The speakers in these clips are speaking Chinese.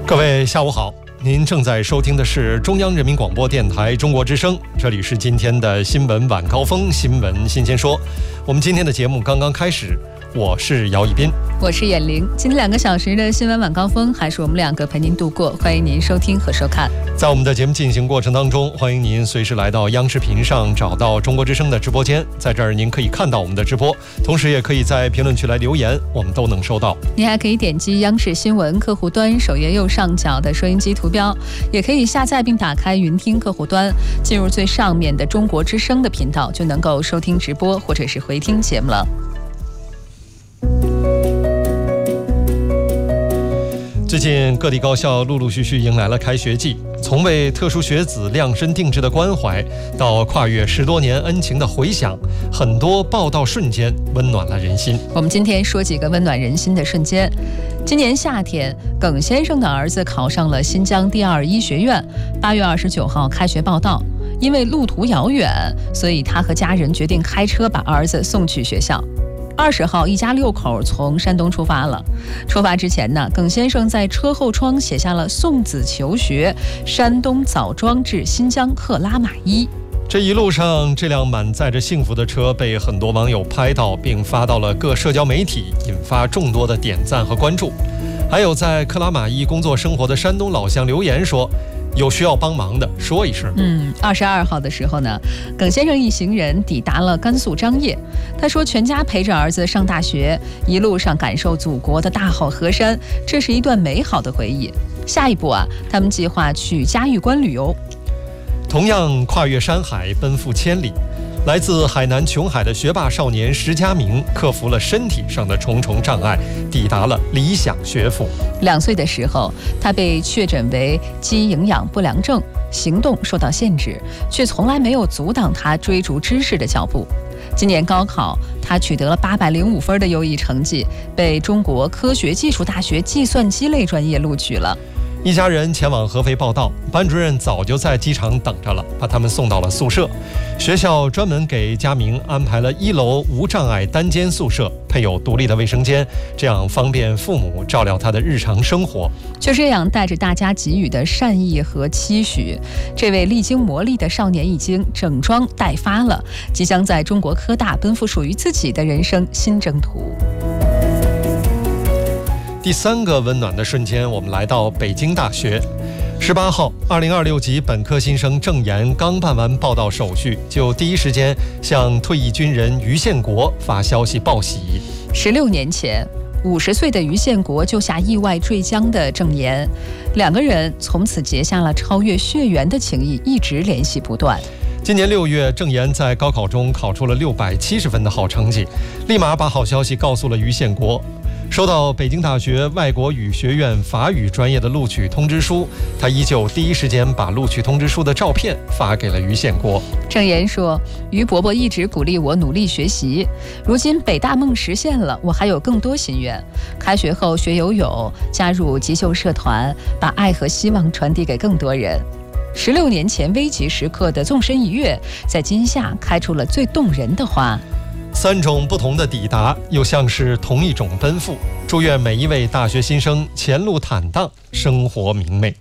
各位下午好，您正在收听的是中央人民广播电台中国之声，这里是今天的新闻晚高峰，新闻新鲜说。我们今天的节目刚刚开始，我是姚一斌， 我是闫玲。今天2个小时的新闻晚高峰，还是我们2个陪您度过，欢迎您收听和收看。 在我们的节目进行过程当中，欢迎您随时来到央视频上找到中国之声的直播间，在这儿您可以看到我们的直播，同时也可以在评论区来留言，我们都能收到。 您还可以点击央视新闻客户端首页右上角的收音机图标，也可以下载并打开云听客户端，进入最上面的中国之声的频道，就能够收听直播或者是回听节目了。 最近各地高校陆陆续续迎来了开学季，从为特殊学子量身定制的关怀，到跨越10多年恩情的回响，很多报道瞬间温暖了人心。 我们今天说几个温暖人心的瞬间。今年夏天，耿先生的儿子考上了新疆第2医学院，8月29号开学报到。因为路途遥远，所以他和家人决定开车把儿子送去学校。20号，一家6口从山东出发了。出发之前呢，耿先生在车后窗写下了送子求学，山东枣庄至新疆克拉玛依。 这一路上，这辆满载着幸福的车被很多网友拍到，并发到了各社交媒体，引发众多的点赞和关注。还有在克拉玛依工作生活的山东老乡留言说，有需要帮忙的说一声。 22号的时候呢，耿先生一行人抵达了甘肃张掖。他说，全家陪着儿子上大学，一路上感受祖国的大好河山，这是一段美好的回忆。下一步他们计划去嘉峪关旅游。 同样跨越山海，奔赴千里，来自海南琼海的学霸少年石佳明克服了身体上的重重障碍，抵达了理想学府。 2岁的时候，他被确诊为肌营养不良症，行动受到限制，却从来没有阻挡他追逐知识的脚步。今年高考，他取得了805分的优异成绩，被中国科学技术大学计算机类专业录取了。 一家人前往合肥报到，班主任早就在机场等着了，把他们送到了宿舍。学校专门给佳明安排了1楼无障碍单间宿舍，配有独立的卫生间，这样方便父母照料他的日常生活。 就这样，带着大家给予的善意和期许，这位历经磨砺的少年已经整装待发了，即将在中国科大奔赴属于自己的人生新征途。 第3个温暖的瞬间，我们来到北京大学。18号，2026级本科新生郑岩刚办完报到手续，就第一时间向退役军人于宪国发消息报喜。 16年前，50岁的于宪国救下意外坠江的郑岩，2个人从此结下了超越血缘的情谊，一直联系不断。 今年6月，郑岩在高考中考出了670分的好成绩，立马把好消息告诉了于宪国。收到北京大学外国语学院法语专业的录取通知书，他依旧第一时间把录取通知书的照片发给了于宪国。 郑岩说，于伯伯一直鼓励我努力学习，如今北大梦实现了，我还有更多心愿。开学后学游泳，加入急救社团，把爱和希望传递给更多人。16年前危急时刻的纵身一跃，在今夏开出了最动人的花。 3种不同的抵达，又像是同一种奔赴。祝愿每一位大学新生前路坦荡，生活明媚。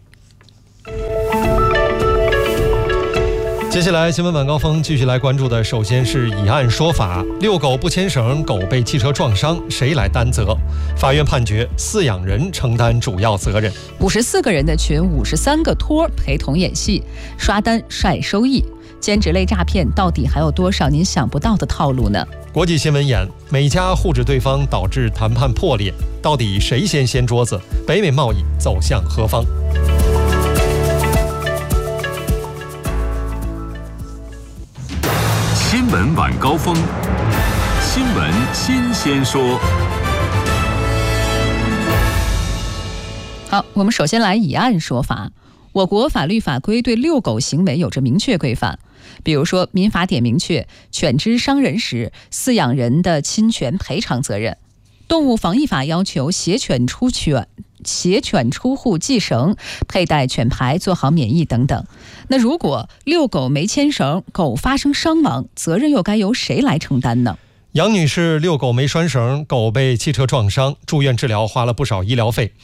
接下来新闻晚高峰继续来关注的，首先是以案说法，遛狗不牵绳，狗被汽车撞伤，谁来担责？法院判决饲养人承担主要责任。 54个人的群，53个托陪同演戏，刷单晒收益。兼职类诈骗到底还有多少您想不到的套路呢？ 国际新闻眼，美加互指对方导致谈判破裂，到底谁先掀桌子？北美贸易走向何方？ 新闻晚高峰，新闻新鲜说。 好，我们首先来以案说法。我国法律法规对遛狗行为有着明确规范，比如说民法典明确，犬只伤人时，饲养人的侵权赔偿责任；动物防疫法要求携犬出户系绳，佩戴犬牌，做好免疫等等。那如果遛狗没牵绳，狗发生伤亡，责任又该由谁来承担呢？ 杨女士遛狗没拴绳，狗被汽车撞伤，住院治疗花了不少医疗费。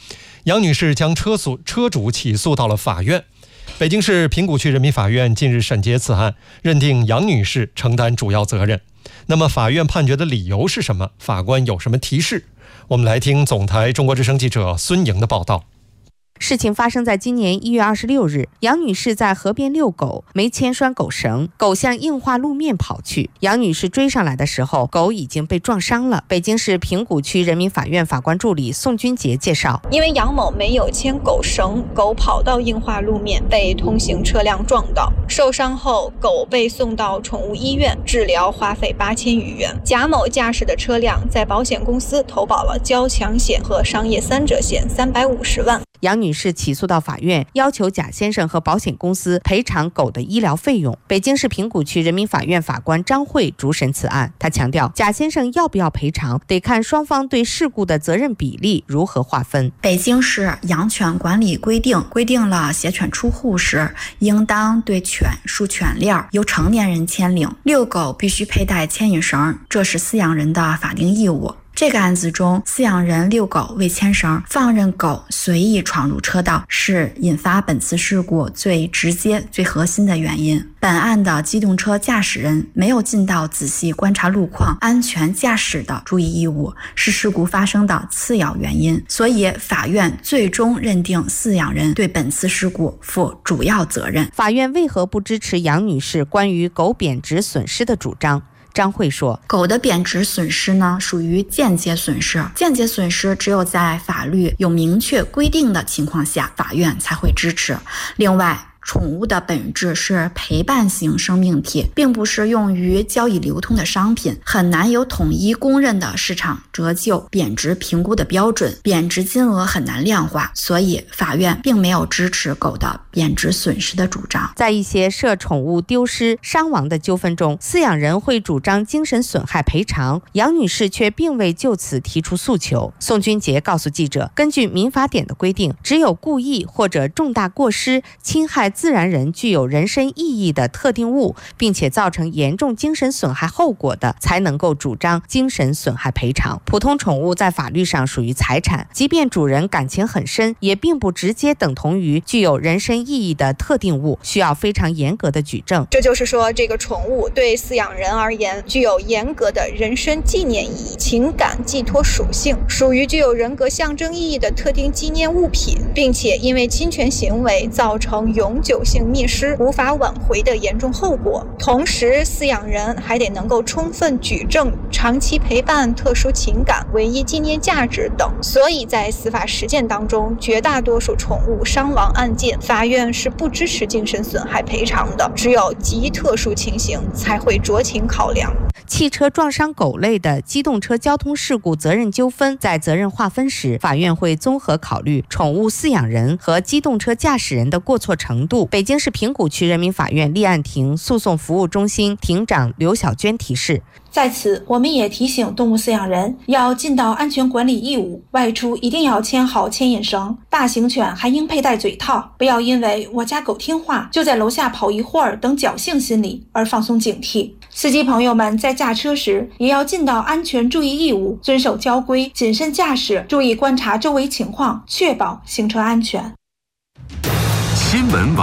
杨女士将车主起诉到了法院。北京市平谷区人民法院近日审结此案，认定杨女士承担主要责任。那么法院判决的理由是什么？法官有什么提示？我们来听总台中国之声记者孙莹的报道。 事情发生在今年1月26日，杨女士在河边遛狗，没牵拴狗绳，狗向硬化路面跑去。杨女士追上来的时候，狗已经被撞伤了。北京市平谷区人民法院法官助理宋军杰介绍， 因为杨某没有牵狗绳，狗跑到硬化路面，被通行车辆撞到，受伤后狗被送到宠物医院治疗，花费8000余元。贾某驾驶的车辆在保险公司投保了交强险和商业3者险350万。 杨女士起诉到法院，要求贾先生和保险公司赔偿狗的医疗费用。北京市平谷区人民法院法官张慧主审此案，他强调，贾先生要不要赔偿，得看双方对事故的责任比例如何划分。 北京市养犬管理规定了携犬出户时，应当对犬束犬链，由成年人牵领。遛狗必须佩戴牵引绳，这是饲养人的法定义务。这个案子中，饲养人遛狗未牵绳，放任狗随意闯入车道，是引发本次事故最直接、最核心的原因。本案的机动车驾驶人没有尽到仔细观察路况、安全驾驶的注意义务，是事故发生的次要原因。所以，法院最终认定饲养人对本次事故负主要责任。 法院为何不支持杨女士关于狗贬值损失的主张？张慧说， 狗的贬值损失呢，属于间接损失。间接损失只有在法律有明确规定的情况下，法院才会支持。另外，宠物的本质是陪伴型生命体，并不是用于交易流通的商品，很难有统一公认的市场折旧贬值评估的标准，贬值金额很难量化，所以法院并没有支持狗的贬值损失的主张。 在一些涉宠物丢失、伤亡的纠纷中，饲养人会主张精神损害赔偿，杨女士却并未就此提出诉求。宋军杰告诉记者，根据民法典的规定，只有故意或者重大过失侵害自然人具有人身意义的特定物，并且造成严重精神损害后果的，才能够主张精神损害赔偿。普通宠物在法律上属于财产，即便主人感情很深，也并不直接等同于具有人身意义的特定物，需要非常严格的举证。 这就是说，这个宠物对饲养人而言具有严格的人身纪念意义、情感寄托属性，属于具有人格象征意义的特定纪念物品，并且因为侵权行为造成永久性灭失、无法挽回的严重后果。同时，饲养人还得能够充分举证长期陪伴、特殊情感、唯一纪念价值等。所以在司法实践当中，绝大多数宠物伤亡案件，法院是不支持精神损害赔偿的，只有极特殊情形才会酌情考量。 汽车撞伤狗类的机动车交通事故责任纠纷，在责任划分时，法院会综合考虑宠物饲养人和机动车驾驶人的过错程度。北京市平谷区人民法院立案庭诉讼服务中心庭长刘小娟提示， 在此，我们也提醒动物饲养人要尽到安全管理义务，外出一定要牵好牵引绳，大型犬还应佩戴嘴套，不要因为我家狗听话，就在楼下跑一会儿等侥幸心理而放松警惕。司机朋友们在驾车时也要尽到安全注意义务，遵守交规，谨慎驾驶，注意观察周围情况，确保行车安全。 新闻晚